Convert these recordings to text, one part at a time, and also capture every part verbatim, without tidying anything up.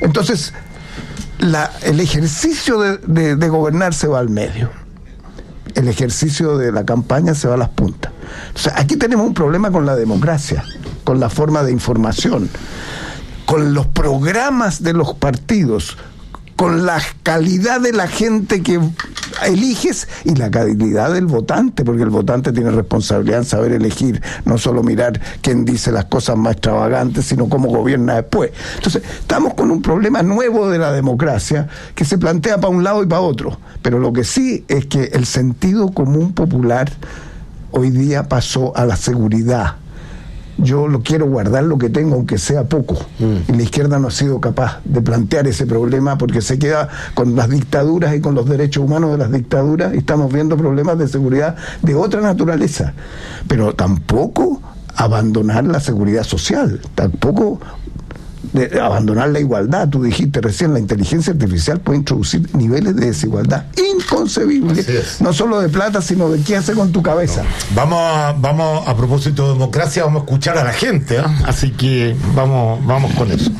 Entonces, la, el ejercicio de, de, de gobernar se va al medio. El ejercicio de la campaña se va a las puntas. O sea, aquí tenemos un problema con la democracia, con la forma de información, con los programas de los partidos, con la calidad de la gente que eliges y la calidad del votante, porque el votante tiene responsabilidad en saber elegir, no solo mirar quién dice las cosas más extravagantes, sino cómo gobierna después. Entonces, estamos con un problema nuevo de la democracia que se plantea para un lado y para otro, pero lo que sí es que el sentido común popular hoy día pasó a la seguridad. Yo lo quiero guardar lo que tengo, aunque sea poco. Mm. Y la izquierda no ha sido capaz de plantear ese problema porque se queda con las dictaduras y con los derechos humanos de las dictaduras y estamos viendo problemas de seguridad de otra naturaleza. Pero tampoco abandonar la seguridad social, tampoco de abandonar la igualdad. Tú dijiste recién, la inteligencia artificial puede introducir niveles de desigualdad inconcebibles, no solo de plata, sino de qué hace con tu cabeza. No. Vamos a, vamos a propósito de democracia, vamos a escuchar a la gente, ¿eh? Así que vamos, vamos con eso.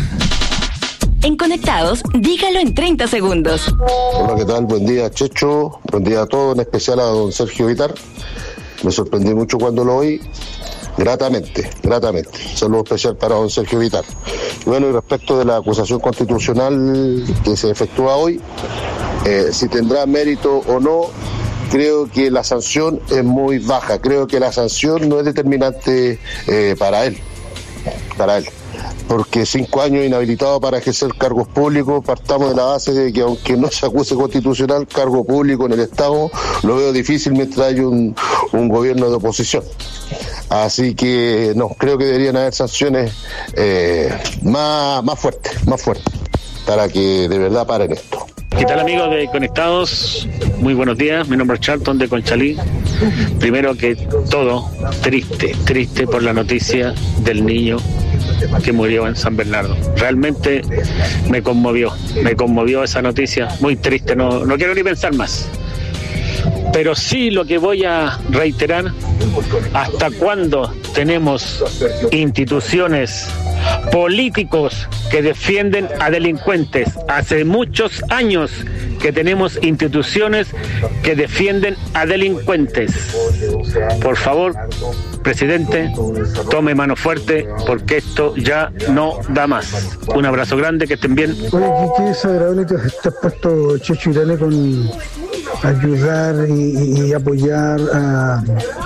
En Conectados, dígalo en treinta segundos. Hola, ¿qué tal? Buen día, Checho. Buen día a todos, en especial a don Sergio Vitar. Me sorprendí mucho cuando lo oí. Gratamente, gratamente. Saludo especial para don Sergio Vitar. Bueno, y respecto de la acusación constitucional que se efectúa hoy, eh, si tendrá mérito o no, creo que la sanción es muy baja. Creo que la sanción no es determinante eh, para él, para él. Porque cinco años inhabilitado para ejercer cargos públicos, partamos de la base de que aunque no se acuse constitucional, cargo público en el Estado, lo veo difícil mientras hay un, un gobierno de oposición. Así que no, creo que deberían haber sanciones eh, más, más fuertes, más fuertes, para que de verdad paren esto. ¿Qué tal, amigos de Conectados? Muy buenos días, mi nombre es Charlton de Conchalí. Primero que todo, triste, triste por la noticia del niño que murió en San Bernardo. Realmente me conmovió, me conmovió esa noticia, muy triste, no, no quiero ni pensar más. Pero sí lo que voy a reiterar, ¿hasta cuándo tenemos instituciones, políticos que defienden a delincuentes? Hace muchos años que tenemos instituciones que defienden a delincuentes. Por favor, presidente, tome mano fuerte porque esto ya no da más. Un abrazo grande, que estén bien. Oye, qué, qué desagradable te has puesto, Checho Irane, con ayudar y, y apoyar a,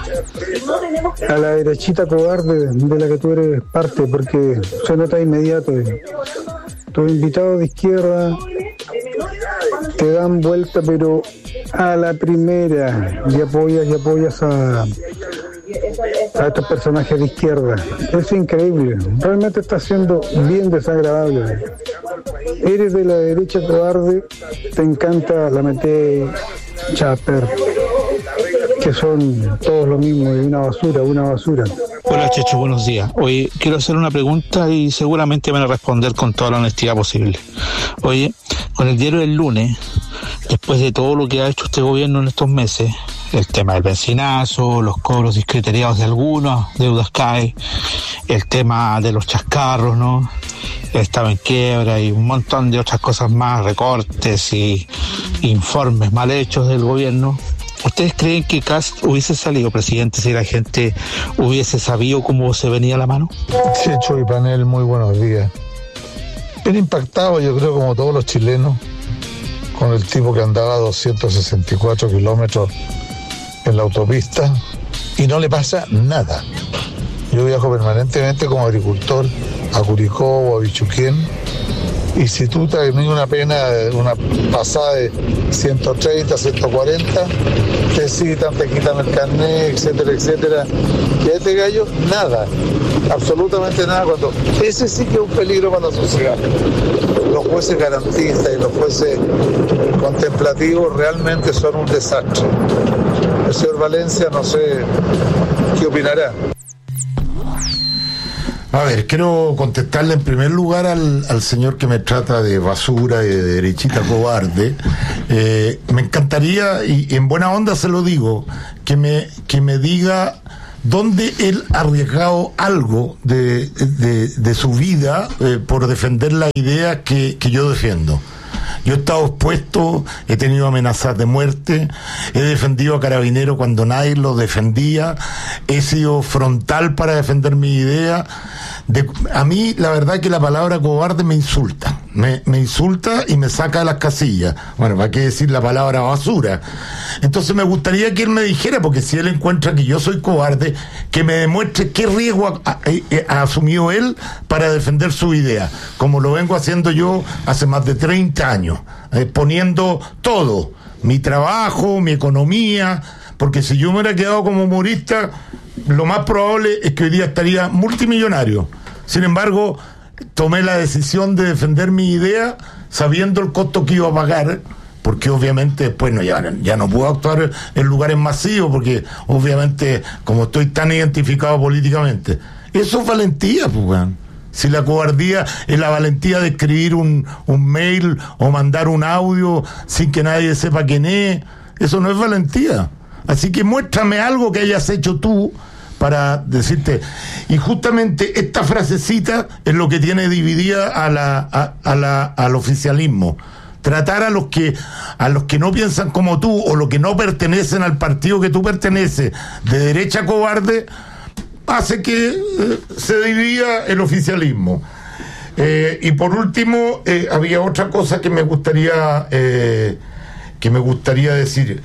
a la derechita cobarde de la que tú eres parte, porque se nota inmediato. Tus invitados de izquierda te dan vuelta, pero a la primera, y apoyas y apoyas a, a estos personajes de izquierda. Es increíble, realmente está siendo bien desagradable. Eres de la derecha cobarde, te encanta la Mete, Chaper, que son todos lo mismo, y una basura, una basura. Hola, Checho, buenos días. Oye, quiero hacer una pregunta y seguramente van a responder con toda la honestidad posible. Oye, con el diario del lunes, después de todo lo que ha hecho este gobierno en estos meses, el tema del benzinazo, los cobros discriteriados de algunos, deudas C A E, el tema de los chascarros, ¿no? El estado en quiebra y un montón de otras cosas más, recortes y informes mal hechos del gobierno. ¿Ustedes creen que Kast hubiese salido presidente si la gente hubiese sabido cómo se venía la mano? Checho y panel, muy buenos días. Bien impactado, yo creo, como todos los chilenos, con el tipo que andaba a doscientos sesenta y cuatro kilómetros en la autopista y no le pasa nada. Yo viajo permanentemente como agricultor a Curicó o a Bichuquén, y si tú te tienes una pena, una pasada de ciento treinta, ciento cuarenta, te citan, te quitan el carnet, etcétera, etcétera. Y a este gallo, nada, absolutamente nada, cuando ese sí que es un peligro para la sociedad. Los jueces garantistas y los jueces contemplativos realmente son un desastre. El señor Valencia, no sé qué opinará. A ver, quiero contestarle en primer lugar al, al señor que me trata de basura y de derechita cobarde. Eh, me encantaría, y, y en buena onda se lo digo, que me, que me diga donde él ha arriesgado algo de, de, de su vida eh, por defender la idea que, que yo defiendo. Yo he estado expuesto, he tenido amenazas de muerte, he defendido a Carabineros cuando nadie lo defendía, he sido frontal para defender mi idea. De, a mí la verdad que la palabra cobarde me insulta, me, me insulta y me saca de las casillas. Bueno, ¿para qué decir la palabra basura? Entonces me gustaría que él me dijera, porque si él encuentra que yo soy cobarde, que me demuestre qué riesgo ha, ha, ha asumido él para defender su idea, como lo vengo haciendo yo hace más de treinta años, eh, poniendo todo, mi trabajo, mi economía, porque si yo me hubiera quedado como humorista, lo más probable es que hoy día estaría multimillonario. Sin embargo, tomé la decisión de defender mi idea sabiendo el costo que iba a pagar, porque obviamente después no, ya, ya no puedo actuar en lugares masivos, porque obviamente como estoy tan identificado políticamente. Eso es valentía, pues, weón. Si la cobardía es la valentía de escribir un, un mail o mandar un audio sin que nadie sepa quién es, eso no es valentía. Así que muéstrame algo que hayas hecho tú para decirte. Y justamente esta frasecita es lo que tiene dividida a la, a, a la, al oficialismo. Tratar a los que a los que no piensan como tú o los que no pertenecen al partido que tú perteneces de derecha cobarde hace que eh, se divida el oficialismo. Eh, y por último, eh, había otra cosa que me gustaría eh, que me gustaría decir.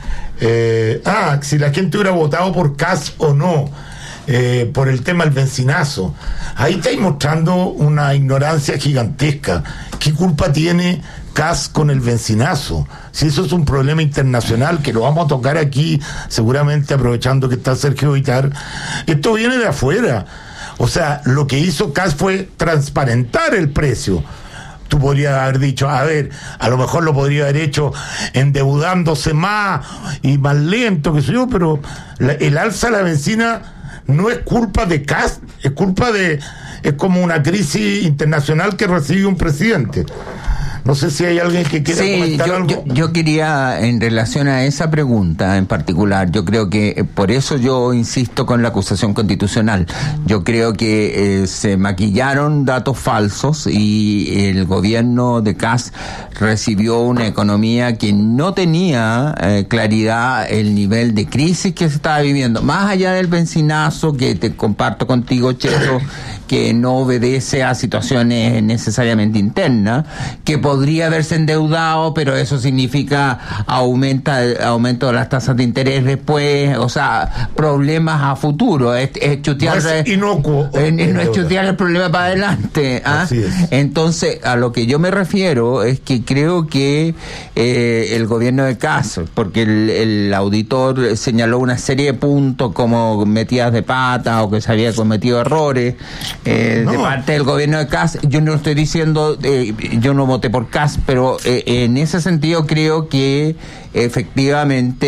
Eh, ah, si la gente hubiera votado por Kast o no, eh, por el tema del benzinazo. Ahí estáis mostrando una ignorancia gigantesca. ¿Qué culpa tiene Kast con el benzinazo? Si eso es un problema internacional que lo vamos a tocar aquí, seguramente aprovechando que está Sergio Vitar. Esto viene de afuera. O sea, lo que hizo Kast fue transparentar el precio. Tú podrías haber dicho, a ver, a lo mejor lo podría haber hecho endeudándose más y más lento, qué sé yo, pero la, el alza de la benzina no es culpa de Kast, es culpa de, es como una crisis internacional que recibe un presidente. No sé si hay alguien que quiera sí, comentar yo, algo. Yo, yo quería, en relación a esa pregunta en particular, yo creo que eh, por eso yo insisto con la acusación constitucional. Yo creo que eh, se maquillaron datos falsos y el gobierno de Kast recibió una economía que no tenía eh, claridad el nivel de crisis que se estaba viviendo. Más allá del benzinazo, que te comparto contigo, Cheto, que no obedece a situaciones necesariamente internas, que podría haberse endeudado, pero eso significa aumenta aumento de las tasas de interés después, o sea, problemas a futuro, es, es chutear, no es inocuo, es, no es chutear el problema para adelante. ¿ah? Así es. Entonces, a lo que yo me refiero es que creo que eh, el gobierno de Kast, porque el, el auditor señaló una serie de puntos como metidas de pata o que se había cometido errores, Eh, no. de parte del gobierno de Kast. Yo no estoy diciendo, eh, yo no voté por Kast, pero eh, en ese sentido creo que efectivamente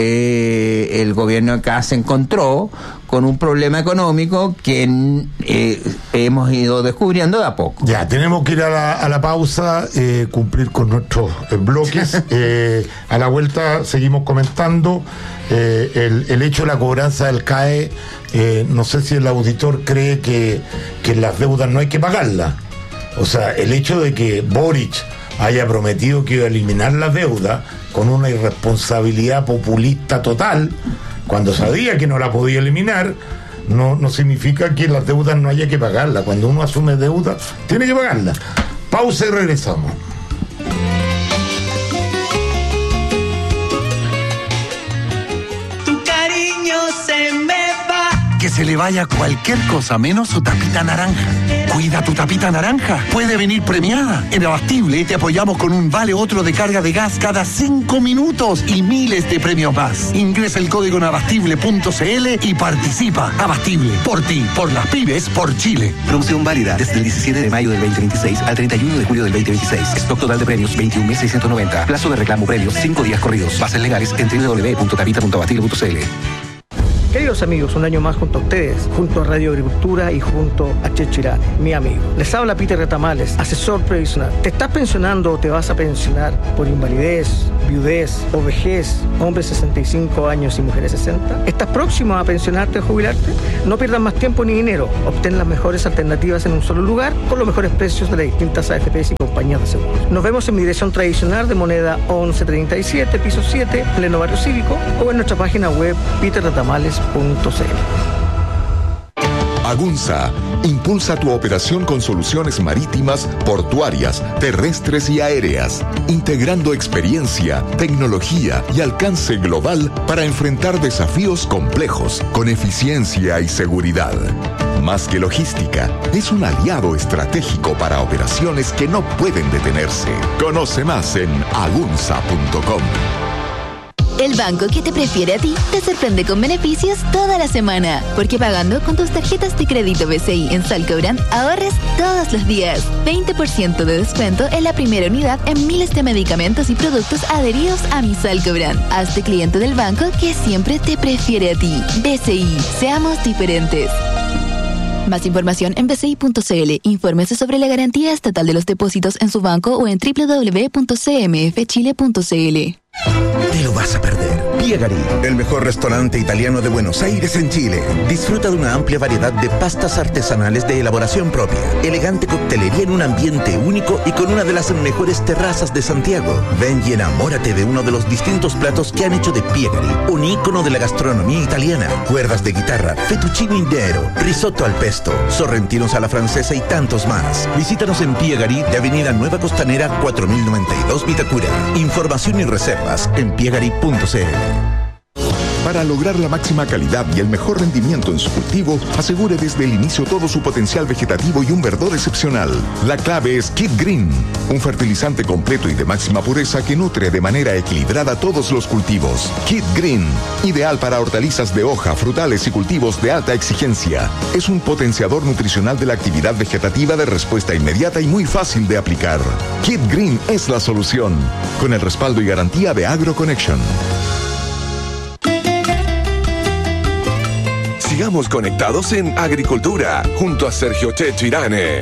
eh, el gobierno de Kast se encontró con un problema económico que eh, hemos ido descubriendo de a poco. Ya, tenemos que ir a la, a la pausa, eh, cumplir con nuestros eh, bloques. eh, a la vuelta seguimos comentando eh, el, el hecho de la cobranza del C A E. Eh, no sé si el auditor cree que, que las deudas no hay que pagarlas. O sea, el hecho de que Boric haya prometido que iba a eliminar las deudas con una irresponsabilidad populista total, cuando sabía que no la podía eliminar, no, no significa que las deudas no haya que pagarlas. Cuando uno asume deuda, tiene que pagarlas. Pausa y regresamos. Tu cariño se me va. Que se le vaya cualquier cosa menos su tapita naranja. Cuida tu tapita naranja. Puede venir premiada. En Abastible te apoyamos con un vale otro de carga de gas cada cinco minutos y miles de premios más. Ingresa el código en abastible punto c l y participa. Abastible. Por ti, por las pibes, por Chile. Promoción válida desde el diecisiete de mayo del veinte veintiséis al treinta y uno de julio del veinte veintiséis. Stock total de premios veintiún mil seiscientos noventa. Plazo de reclamo premios cinco días corridos. Bases legales en doble u doble u doble u punto tapita punto abastible punto c l. Queridos amigos, un año más junto a ustedes, junto a Radio Agricultura y junto a Checho Irane, mi amigo. Les habla Peter Retamales, asesor previsional. ¿Te estás pensionando o te vas a pensionar por invalidez, viudez o vejez, hombres sesenta y cinco años y mujeres sesenta? ¿Estás próximo a pensionarte o jubilarte? No pierdas más tiempo ni dinero. Obtén las mejores alternativas en un solo lugar con los mejores precios de las distintas A F Pes y compañías de seguros. Nos vemos en mi dirección tradicional de Moneda once treinta y siete, piso siete, pleno barrio cívico, o en nuestra página web peter retamales punto c l. Agunza impulsa tu operación con soluciones marítimas, portuarias, terrestres y aéreas, integrando experiencia, tecnología y alcance global para enfrentar desafíos complejos con eficiencia y seguridad. Más que logística, es un aliado estratégico para operaciones que no pueden detenerse. Conoce más en agunza punto com. El banco que te prefiere a ti te sorprende con beneficios toda la semana. Porque pagando con tus tarjetas de crédito B C I en Salcobrand, ahorres todos los días. veinte por ciento de descuento en la primera unidad en miles de medicamentos y productos adheridos a mi Salcobrand. Hazte cliente del banco que siempre te prefiere a ti. B C I, seamos diferentes. Más información en b c i punto c l. Infórmese sobre la garantía estatal de los depósitos en su banco o en w w w punto c m f chile punto c l. Te lo vas a perder. Piegari, el mejor restaurante italiano de Buenos Aires en Chile. Disfruta de una amplia variedad de pastas artesanales de elaboración propia, elegante coctelería en un ambiente único y con una de las mejores terrazas de Santiago. Ven y enamórate de uno de los distintos platos que han hecho de Piegari un ícono de la gastronomía italiana. Cuerdas de guitarra, fettuccine nero, risotto al pesto, sorrentinos a la francesa y tantos más. Visítanos en Piegari de Avenida Nueva Costanera cuatro mil noventa y dos Vitacura. Información y reservas en piegari punto c l. Para lograr la máxima calidad y el mejor rendimiento en su cultivo, asegure desde el inicio todo su potencial vegetativo y un verdor excepcional. La clave es Kid Green, un fertilizante completo y de máxima pureza que nutre de manera equilibrada todos los cultivos. Kid Green, ideal para hortalizas de hoja, frutales y cultivos de alta exigencia. Es un potenciador nutricional de la actividad vegetativa de respuesta inmediata y muy fácil de aplicar. Kid Green es la solución, con el respaldo y garantía de AgroConnection. Sigamos conectados en Agricultura, junto a Sergio Checho Irane.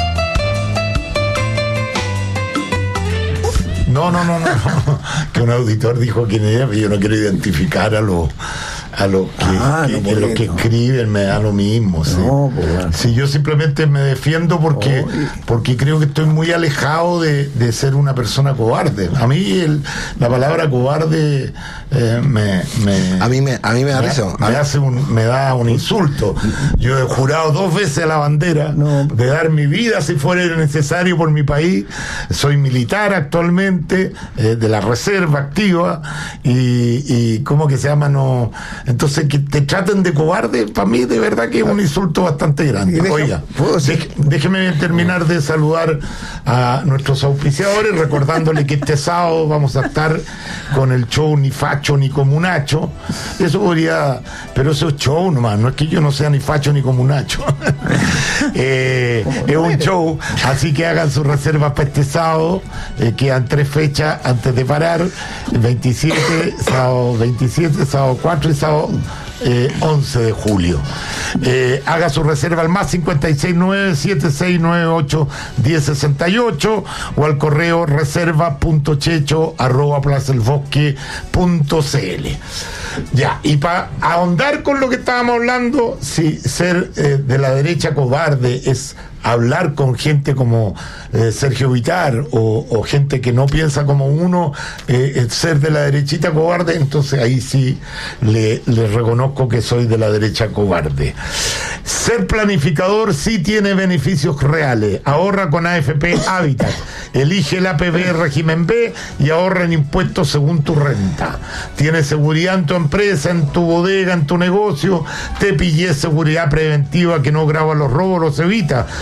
No, no, no, no, que un auditor dijo quién era, pero yo no quiero identificar a los a los que, ah, que, no que, los que escriben, me da lo mismo. ¿Sí? No, pues, bueno. Sí, yo simplemente me defiendo porque, oh, porque creo que estoy muy alejado de, de ser una persona cobarde. A mí el, la palabra cobarde eh, me, me a mí me a mí me da me, eso. Me, hace un, me da un insulto. Yo he jurado dos veces a la bandera no. de dar mi vida si fuera necesario por mi país. Soy militar actualmente, eh, de la reserva activa y, y ¿cómo que se llama? No, entonces que te traten de cobarde, para mí de verdad que es un insulto bastante grande. Deja, Oiga, dej, déjeme terminar de saludar a nuestros auspiciadores, recordándole que este sábado vamos a estar con el show Ni Facho ni Comunacho. Eso podría, pero eso es show nomás, no es que yo no sea ni facho ni comunacho. eh, es un show, así que hagan sus reservas para este sábado. Eh, quedan tres fechas antes de parar: veintisiete, sábado veintisiete, sábado cuatro y sábado Eh, once de julio. Eh, haga su reserva al más cincuenta y seis nueve siete seis nueve ocho diez sesenta y ocho o al correo reserva punto checho arroba plaza el bosque punto c l. Ya, y para ahondar con lo que estábamos hablando, si ser eh, de la derecha cobarde es hablar con gente como eh, Sergio Vitar o, o gente que no piensa como uno, eh, ser de la derechita cobarde, entonces ahí sí le, le reconozco que soy de la derecha cobarde. Ser planificador sí tiene beneficios reales. Ahorra con A F P Habitat. Elige el A P B régimen B y ahorra en impuestos según tu renta. Tiene seguridad en tu empresa, en tu bodega, en tu negocio. Te pillé seguridad preventiva que no graba los robos, los evita.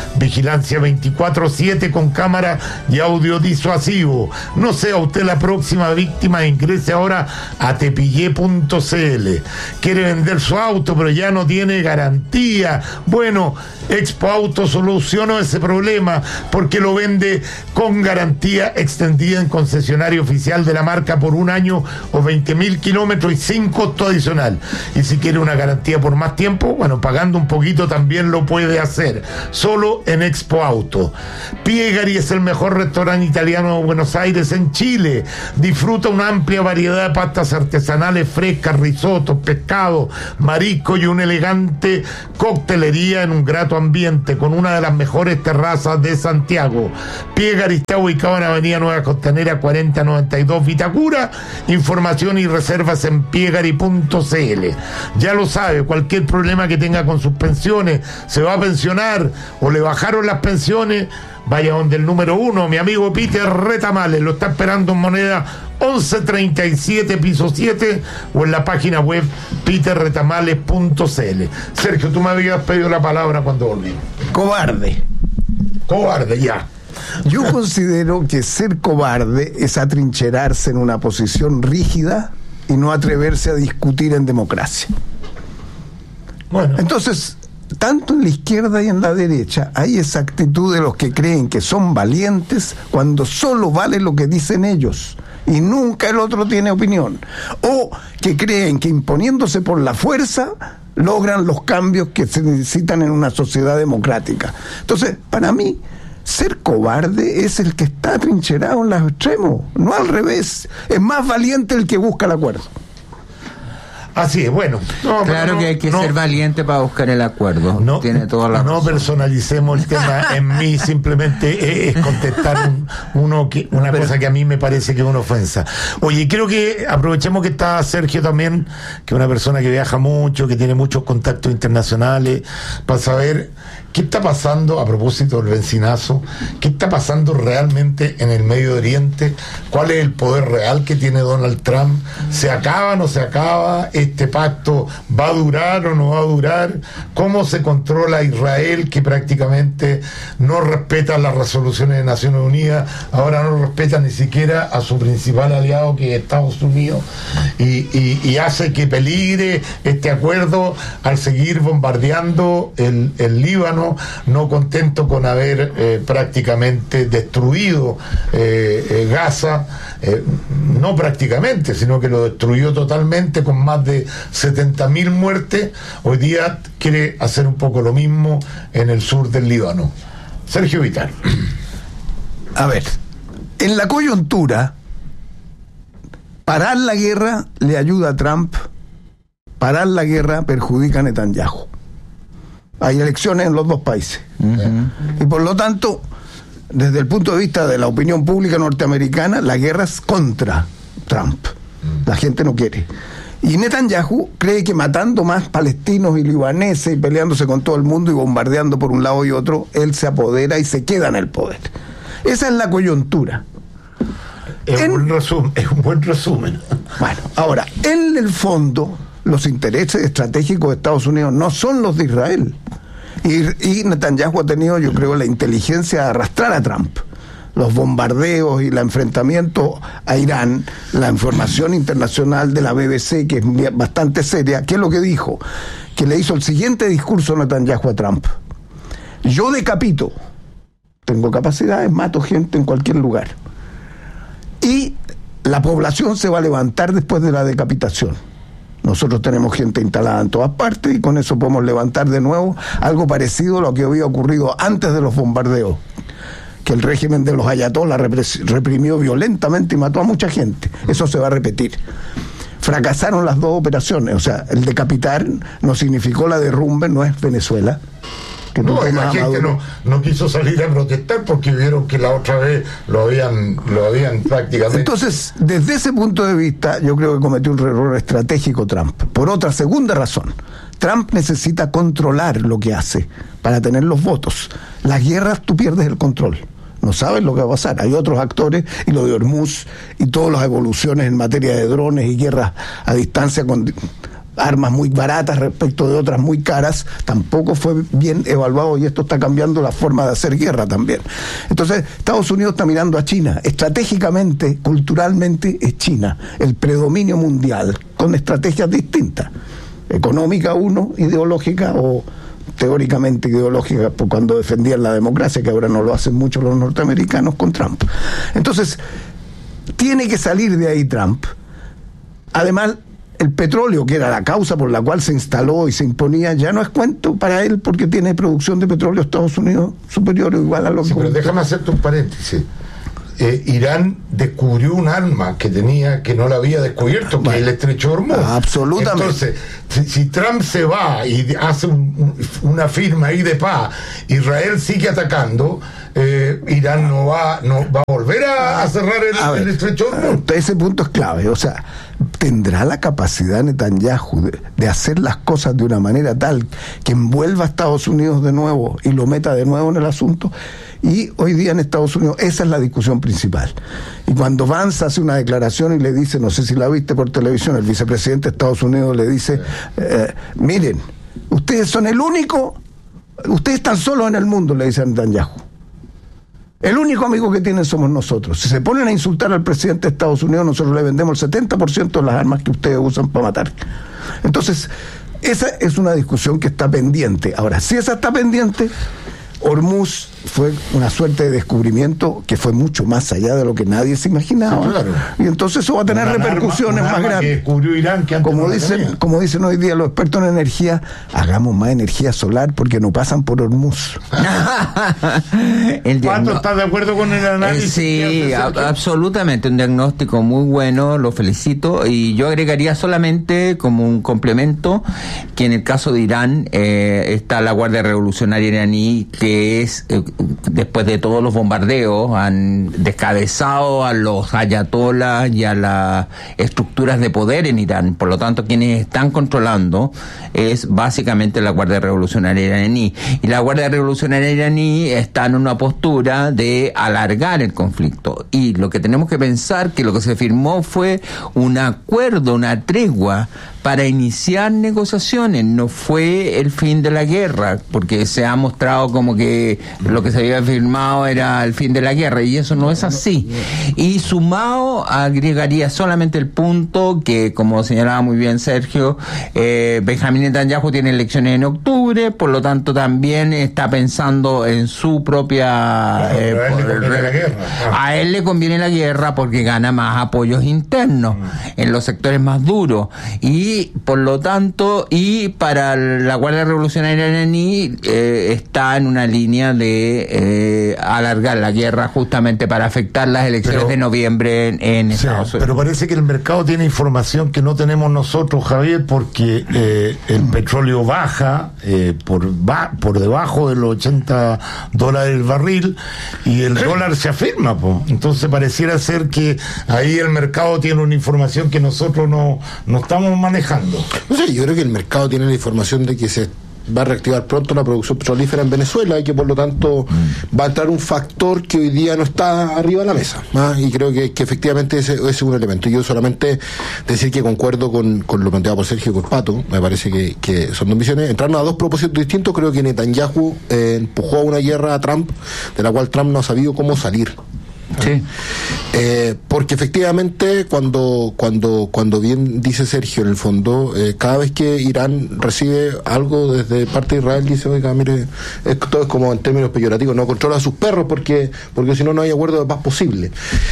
vigilancia veinticuatro siete con cámara y audio disuasivo. No sea usted la próxima víctima, ingrese ahora a tepillé punto cl. Quiere vender su auto pero ya no tiene garantía. Bueno, Expo Auto solucionó ese problema porque lo vende con garantía extendida en concesionario oficial de la marca por un año o veinte mil kilómetros y sin costo adicional. Y si quiere una garantía por más tiempo, bueno, pagando un poquito también lo puede hacer. Solo en Expo Auto. Piegari es el mejor restaurante italiano de Buenos Aires, en Chile. Disfruta una amplia variedad de pastas artesanales frescas, risotos, pescado, marisco y una elegante coctelería en un grato ambiente con una de las mejores terrazas de Santiago. Piegari está ubicado en Avenida Nueva Costanera cuarenta noventa y dos Vitacura. Información y reservas en piegari punto cl. Ya lo sabe, cualquier problema que tenga con sus pensiones, se va a pensionar o le bajaron las pensiones, vaya donde el número uno, mi amigo Peter Retamales, lo está esperando en Moneda once treinta y siete, piso siete, o en la página web peter retamales punto cl. Sergio, tú me habías pedido la palabra cuando volví. Cobarde. Cobarde, ya. Yo considero que ser cobarde es atrincherarse en una posición rígida y no atreverse a discutir en democracia. Bueno. Entonces, tanto en la izquierda y en la derecha hay esa actitud de los que creen que son valientes cuando solo vale lo que dicen ellos y nunca el otro tiene opinión, o que creen que imponiéndose por la fuerza logran los cambios que se necesitan en una sociedad democrática. Entonces, para mí, ser cobarde es el que está atrincherado en los extremos, no al revés. Es más valiente el que busca el acuerdo. Así es, bueno. No, claro no, que hay que no, ser valiente para buscar el acuerdo. No, Tiene toda la no razón. Personalicemos el tema en mí, simplemente es, es contestar un, uno que, una Pero, cosa que a mí me parece que es una ofensa. Oye, creo que aprovechemos que está Sergio también, que es una persona que viaja mucho, que tiene muchos contactos internacionales, para saber qué está pasando, a propósito del bencinazo, qué está pasando realmente en el Medio Oriente, cuál es el poder real que tiene Donald Trump, se acaba o no se acaba, este pacto va a durar o no va a durar, cómo se controla Israel, que prácticamente no respeta las resoluciones de Naciones Unidas, ahora no respeta ni siquiera a su principal aliado, que es Estados Unidos, y, y, y hace que peligre este acuerdo al seguir bombardeando el, el Líbano, no contento con haber eh, prácticamente destruido eh, eh, Gaza, eh, no prácticamente, sino que lo destruyó totalmente con más de setenta mil muertes. Hoy día quiere hacer un poco lo mismo en el sur del Líbano. Sergio Vital. A ver, en la coyuntura, parar la guerra le ayuda a Trump, parar la guerra perjudica a Netanyahu. Hay elecciones en los dos países. Uh-huh. Y por lo tanto, desde el punto de vista de la opinión pública norteamericana, la guerra es contra Trump. Uh-huh. La gente no quiere. Y Netanyahu cree que matando más palestinos y libaneses y peleándose con todo el mundo y bombardeando por un lado y otro, él se apodera y se queda en el poder. Esa es la coyuntura. Es, en, un, resumen, es un buen resumen. Bueno, ahora, en el fondo, los intereses estratégicos de Estados Unidos no son los de Israel. Y, y Netanyahu ha tenido, yo creo, la inteligencia de arrastrar a Trump. Los bombardeos y el enfrentamiento a Irán, la información internacional de la B B C, que es bastante seria, ¿qué es lo que dijo? Que le hizo el siguiente discurso a Netanyahu a Trump. Yo decapito, tengo capacidades, mato gente en cualquier lugar. Y la población se va a levantar después de la decapitación. Nosotros tenemos gente instalada en todas partes y con eso podemos levantar de nuevo algo parecido a lo que había ocurrido antes de los bombardeos, que el régimen de los ayatolás reprimió violentamente y mató a mucha gente. Eso se va a repetir. Fracasaron las dos operaciones, o sea, el decapitar no significó la derrumbe, no es Venezuela. Que no, la gente no, no quiso salir a protestar porque vieron que la otra vez lo habían, lo habían prácticamente... Entonces, desde ese punto de vista, yo creo que cometió un error estratégico Trump. Por otra segunda razón, Trump necesita controlar lo que hace para tener los votos. Las guerras tú pierdes el control. No sabes lo que va a pasar. Hay otros actores, y lo de Hormuz y todas las evoluciones en materia de drones y guerras a distancia con... armas muy baratas respecto de otras muy caras, tampoco fue bien evaluado, y esto está cambiando la forma de hacer guerra también. Entonces, Estados Unidos está mirando a China. Estratégicamente, culturalmente, es China el predominio mundial, con estrategias distintas. Económica, uno, ideológica o teóricamente ideológica, por cuando defendían la democracia, que ahora no lo hacen mucho los norteamericanos con Trump. Entonces, tiene que salir de ahí Trump. Además, el petróleo, que era la causa por la cual se instaló y se imponía, ya no es cuento para él, porque tiene producción de petróleo Estados Unidos superior o igual a lo que... Sí, pero déjame hacerte un paréntesis. Eh, Irán descubrió un arma que tenía, que no la había descubierto, que bueno, es el estrecho de Hormuz. Absolutamente. Entonces, si, si Trump se va y hace un, un, una firma ahí de paz, Israel sigue atacando, eh, Irán no va no va a volver a, a cerrar el, a ver, el estrecho de Hormuz. Ese punto es clave. O sea, ¿tendrá la capacidad Netanyahu de, de hacer las cosas de una manera tal que envuelva a Estados Unidos de nuevo y lo meta de nuevo en el asunto? Y hoy día en Estados Unidos esa es la discusión principal. Y cuando Vance hace una declaración y le dice, no sé si la viste por televisión, el vicepresidente de Estados Unidos le dice, eh, miren, ustedes son el único, ustedes están solos en el mundo, le dice a Netanyahu. El único amigo que tienen somos nosotros. Si se ponen a insultar al presidente de Estados Unidos, nosotros le vendemos el setenta por ciento de las armas que ustedes usan para matar. Entonces, esa es una discusión que está pendiente. Ahora, si esa está pendiente, Hormuz fue una suerte de descubrimiento que fue mucho más allá de lo que nadie se imaginaba. Sí, claro. Y entonces eso va a tener una repercusiones arma, más grandes. Que descubrió Irán, que antes como, no dicen, como dicen hoy día los expertos en energía, hagamos más energía solar porque no pasan por Hormuz. ¿Cuánto estás de acuerdo con el análisis? Eh, sí, a, absolutamente, un diagnóstico muy bueno, lo felicito, y yo agregaría solamente como un complemento que en el caso de Irán eh, está la Guardia Revolucionaria iraní, que es eh, después de todos los bombardeos han descabezado a los ayatolás y a las estructuras de poder en Irán. Por lo tanto, quienes están controlando es básicamente la Guardia Revolucionaria iraní, y la Guardia Revolucionaria iraní está en una postura de alargar el conflicto, y lo que tenemos que pensar que lo que se firmó fue un acuerdo, una tregua para iniciar negociaciones, no fue el fin de la guerra, porque se ha mostrado como que lo que se había firmado era el fin de la guerra, y eso no es así. Y sumado, agregaría solamente el punto que, como señalaba muy bien Sergio, eh, Benjamín Netanyahu tiene elecciones en octubre, por lo tanto también está pensando en su propia... Claro, eh, a, él por, la guerra. Ah. a él le conviene la guerra porque gana más apoyos internos mm. en los sectores más duros, y por lo tanto, y para la Guardia Revolucionaria iraní eh, está en una línea de eh, alargar la guerra justamente para afectar las elecciones pero, de noviembre en, en o sea, Estados Unidos. Pero parece que el mercado tiene información que no tenemos nosotros, Javier, porque eh, el petróleo baja eh, por, va, por debajo de los ochenta dólares el barril, y el dólar se afirma, po. Entonces pareciera ser que ahí el mercado tiene una información que nosotros no, no estamos manejando. No sé, yo creo que el mercado tiene la información de que se va a reactivar pronto la producción petrolífera en Venezuela y que por lo tanto va a entrar un factor que hoy día no está arriba de la mesa, ¿ah? Y creo que, que efectivamente ese, ese es un elemento. Yo solamente decir que concuerdo con, con lo planteado por Sergio y por Pato, me parece que, que son dos visiones. Entraron a dos propósitos distintos. Creo que Netanyahu eh, empujó a una guerra a Trump de la cual Trump no ha sabido cómo salir. Sí. Eh, porque efectivamente cuando cuando cuando bien dice Sergio, en el fondo eh, cada vez que Irán recibe algo desde parte de Israel, dice, oiga, mire, esto es como en términos peyorativos, no controla a sus perros porque porque si no no hay acuerdo de paz posible.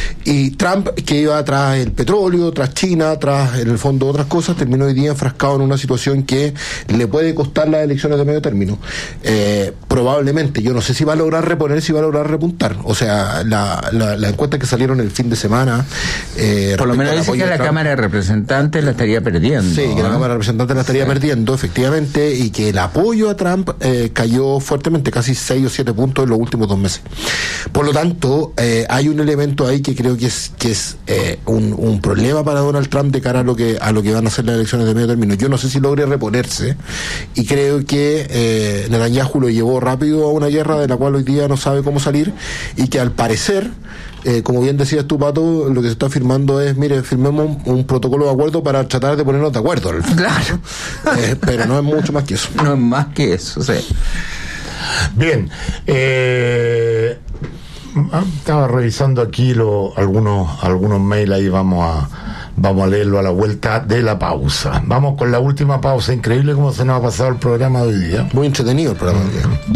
Y Trump, que iba tras el petróleo, tras China, tras en el fondo otras cosas, terminó hoy día enfrascado en una situación que le puede costar las elecciones de medio término. Eh, probablemente, yo no sé si va a lograr reponer, si va a lograr repuntar. O sea, la, la las encuestas que salieron el fin de semana eh, por lo menos dice que la Cámara de Representantes la estaría perdiendo. Sí, que ¿eh? la Cámara de Representantes la estaría sí. perdiendo, efectivamente, y que el apoyo a Trump eh, cayó fuertemente, casi seis o siete puntos en los últimos dos meses. Por lo tanto, eh, hay un elemento ahí que creo que es que es eh, un, un problema para Donald Trump de cara a lo que a lo que van a ser las elecciones de medio término. Yo no sé si logre reponerse, y creo que eh, Netanyahu lo llevó rápido a una guerra de la cual hoy día no sabe cómo salir, y que al parecer eh, como bien decías tú, Pato, lo que se está firmando es, mire, firmemos un, un protocolo de acuerdo para tratar de ponernos de acuerdo. Claro. Eh, pero no es mucho más que eso. No es más que eso, sí. Bien, eh, estaba revisando aquí lo, algunos algunos mails, ahí vamos a vamos a leerlo a la vuelta de la pausa. Vamos con la última pausa. Increíble cómo se nos ha pasado el programa de hoy día. Muy entretenido el programa de hoy día.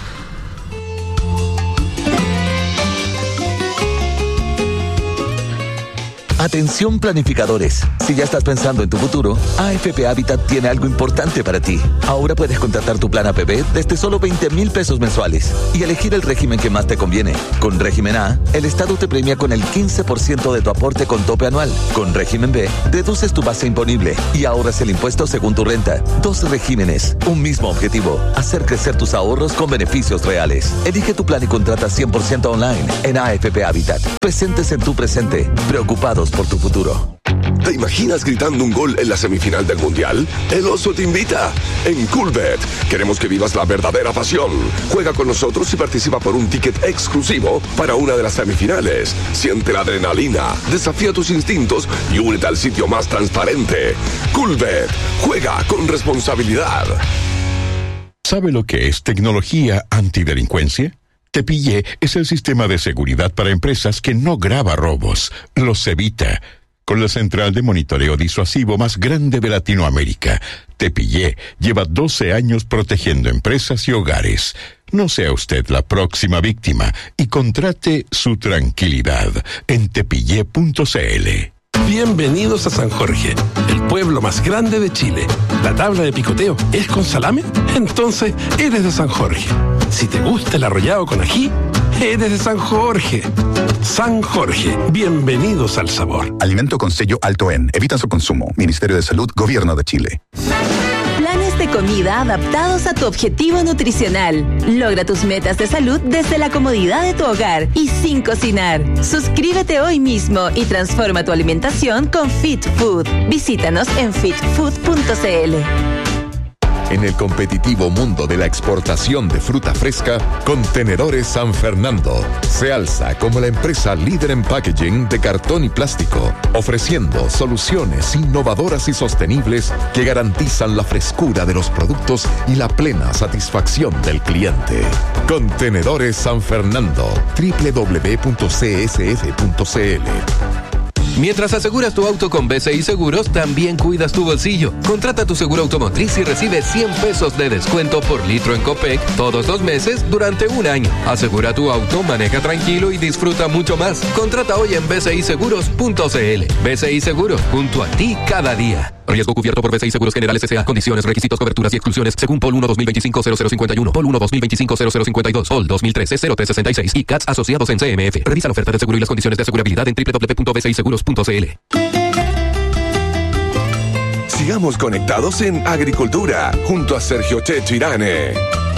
Atención planificadores, si ya estás pensando en tu futuro, A F P Habitat tiene algo importante para ti. Ahora puedes contratar tu plan A P B desde solo veinte mil pesos mensuales y elegir el régimen que más te conviene. Con régimen A, el Estado te premia con el quince por ciento de tu aporte con tope anual. Con régimen B, deduces tu base imponible y ahorras el impuesto según tu renta. Dos regímenes, un mismo objetivo, hacer crecer tus ahorros con beneficios reales. Elige tu plan y contrata cien por ciento online en A F P Habitat. Presentes en tu presente, preocupados por tu futuro. ¿Te imaginas gritando un gol en la semifinal del Mundial? El Oso te invita. En Coolbet queremos que vivas la verdadera pasión. Juega con nosotros y participa por un ticket exclusivo para una de las semifinales. Siente la adrenalina, desafía tus instintos y únete al sitio más transparente. Coolbet. Juega con responsabilidad. ¿Sabe lo que es tecnología antidelincuencia? Tepillé es el sistema de seguridad para empresas que no graba robos, los evita. Con la central de monitoreo disuasivo más grande de Latinoamérica, Tepillé lleva doce años protegiendo empresas y hogares. No sea usted la próxima víctima y contrate su tranquilidad en tepillé punto c l. Bienvenidos a San Jorge, el pueblo más grande de Chile. ¿La tabla de picoteo es con salame? Entonces eres de San Jorge. Si te gusta el arrollado con ají, eres de San Jorge. San Jorge, bienvenidos al sabor. Alimento con sello Alto En. Evita su consumo. Ministerio de Salud, Gobierno de Chile. Planes de comida adaptados a tu objetivo nutricional. Logra tus metas de salud desde la comodidad de tu hogar y sin cocinar. Suscríbete hoy mismo y transforma tu alimentación con Fit Food. Visítanos en fit food punto c l. En el competitivo mundo de la exportación de fruta fresca, Contenedores San Fernando se alza como la empresa líder en packaging de cartón y plástico, ofreciendo soluciones innovadoras y sostenibles que garantizan la frescura de los productos y la plena satisfacción del cliente. Contenedores San Fernando, doble u doble u doble u punto c s f punto c l. Mientras aseguras tu auto con B C I Seguros, también cuidas tu bolsillo. Contrata tu seguro automotriz y recibe cien pesos de descuento por litro en Copec todos los meses durante un año. Asegura tu auto, maneja tranquilo y disfruta mucho más. Contrata hoy en b c i seguros punto c l. B C I Seguros, junto a ti cada día. Riesgo cubierto por B C I Seguros Generales S A. Condiciones, requisitos, coberturas y exclusiones según P O L uno dos mil veinticinco cero cero cincuenta y uno, P O L uno dos mil veinticinco cero cero cincuenta y dos, P O L dos mil trece cero tres sesenta y seis y C A T S asociados en C M F. Revisa la oferta de seguro y las condiciones de asegurabilidad en doble u doble u doble u punto b c i seguros punto c l. Sigamos conectados en Agricultura junto a Sergio Checho Irane.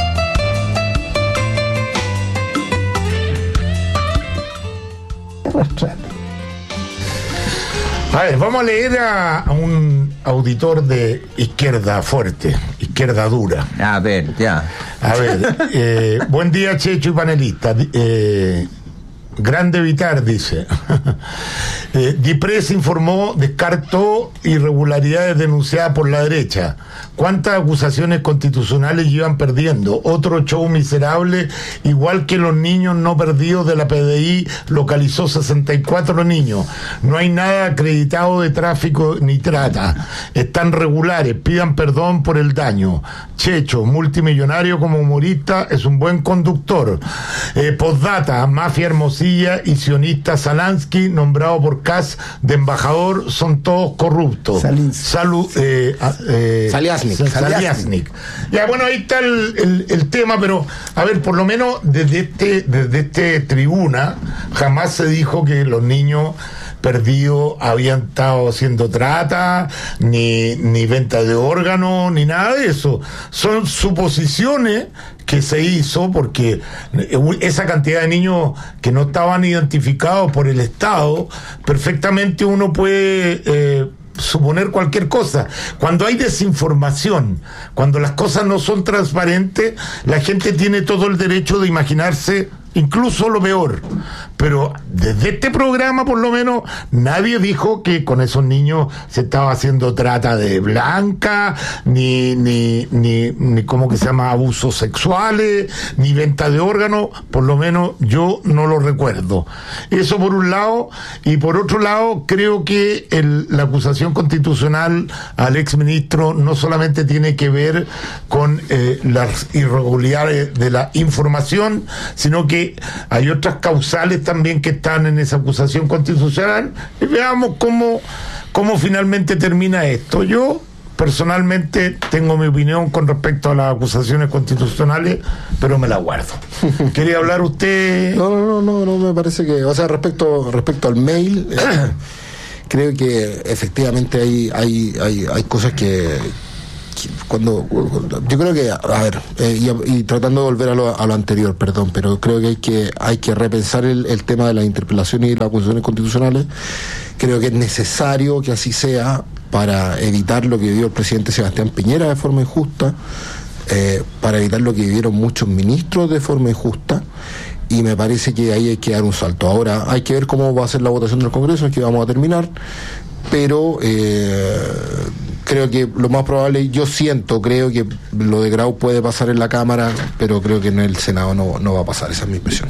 A ver, vamos a leer a, a un auditor de izquierda fuerte, izquierda dura. A ver, ya. A ver, eh, buen día, Checho y panelista. Eh, Grande Vitar, dice. eh, DIPRES informó, descartó irregularidades denunciadas por la derecha. ¿Cuántas acusaciones constitucionales llevan perdiendo? Otro show miserable, igual que los niños no perdidos de la P D I, localizó sesenta y cuatro niños. No hay nada acreditado de tráfico ni trata. Están regulares, pidan perdón por el daño. Checho, multimillonario como humorista, es un buen conductor. Eh, postdata, mafia Hermosilla y sionista Salansky, nombrado por C A S de embajador, son todos corruptos. Salud, eh, eh, Saliasnik. Saliasnik. Ya, bueno, ahí está el, el, el tema, pero a ver, por lo menos desde este, desde este tribuna jamás se dijo que los niños perdidos habían estado haciendo trata, ni, ni venta de órganos, ni nada de eso. Son suposiciones que se hizo porque esa cantidad de niños que no estaban identificados por el Estado, perfectamente uno puede eh, suponer cualquier cosa. Cuando hay desinformación, cuando las cosas no son transparentes, la gente tiene todo el derecho de imaginarse incluso lo peor. pero desde este programa por lo menos nadie dijo que con esos niños se estaba haciendo trata de blanca, ni ni ni, ni cómo que se llama, abusos sexuales, ni venta de órganos, por lo menos yo no lo recuerdo. Eso por un lado, y por otro lado creo que el, la acusación constitucional al exministro no solamente tiene que ver con eh, las irregularidades de la información, sino que hay otras causales también que están en esa acusación constitucional, y veamos cómo, cómo finalmente termina esto. Yo personalmente tengo mi opinión con respecto a las acusaciones constitucionales, pero me la guardo. ¿Quería hablar usted? No, no, no, no, me parece que, o sea, respecto respecto al mail, eh, creo que efectivamente hay hay hay, hay cosas que, que cuando, yo creo que, a ver, eh, y, y tratando de volver a lo, a lo anterior, perdón, pero creo que hay que hay que repensar el, el tema de las interpelaciones y las acusaciones constitucionales. Creo que es necesario que así sea para evitar lo que vivió el presidente Sebastián Piñera de forma injusta, eh, para evitar lo que vivieron muchos ministros de forma injusta, y me parece que ahí hay que dar un salto. Ahora hay que ver cómo va a ser la votación del Congreso, es que vamos a terminar, pero eh, creo que lo más probable, yo siento, creo que lo de Grau puede pasar en la Cámara, pero creo que en el Senado no, no va a pasar, esa es mi impresión.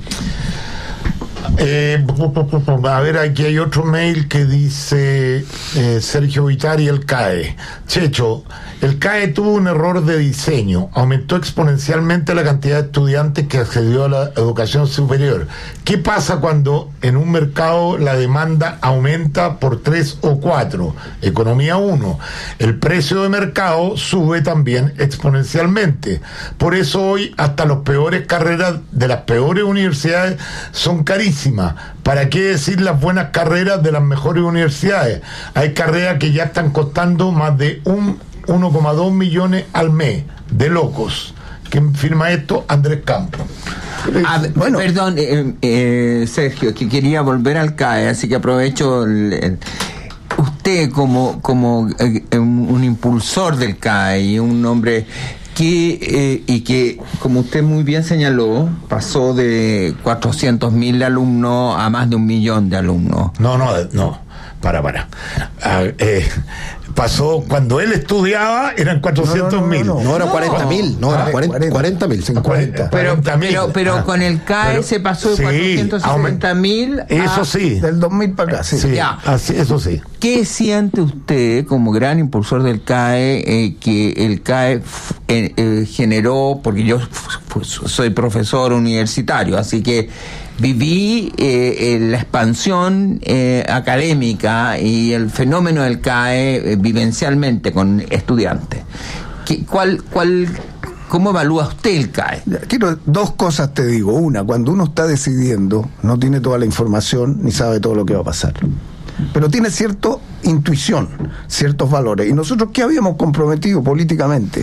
Eh, a ver, aquí hay otro mail que dice eh, Sergio Vitari, el C A E. Checho, el C A E tuvo un error de diseño, aumentó exponencialmente la cantidad de estudiantes que accedió a la educación superior. ¿Qué pasa cuando en un mercado la demanda aumenta por tres o cuatro? Economía uno. El precio de mercado sube también exponencialmente. Por eso hoy hasta las peores carreras de las peores universidades son carísimas. ¿Para qué decir las buenas carreras de las mejores universidades? Hay carreras que ya están costando más de un uno coma dos millones al mes. De locos. ¿Quién firma esto? Andrés Campos. Ah, bueno, perdón, eh, eh, Sergio, que quería volver al C A E, así que aprovecho el, el, usted como como eh, un, un impulsor del C A E y un hombre que eh, y que, como usted muy bien señaló, pasó de cuatrocientos mil alumnos a más de un millón de alumnos. No, no, no, para, para. Ah, eh, pasó, cuando él estudiaba, eran cuatrocientos mil. No, no, no, no, no, eran cuarenta mil, no, eran cuarenta mil, cuarenta. Pero, pero, pero ah, con el C A E pero, se pasó de sí, cuatrocientos sesenta mil. Eso sí. Del dos mil para acá, sí. sí ya. Así, eso sí. ¿Qué siente usted como gran impulsor del C A E eh, que el C A E f, eh, eh, generó, porque yo f, soy profesor universitario, así que viví eh, la expansión eh, académica y el fenómeno del C A E eh, vivencialmente con estudiantes? ¿Qué, cuál, cuál, ¿Cómo evalúa usted el C A E? Quiero dos cosas, te digo. Una, cuando uno está decidiendo, no tiene toda la información ni sabe todo lo que va a pasar, pero tiene cierta intuición, ciertos valores. Y nosotros, ¿qué habíamos comprometido políticamente?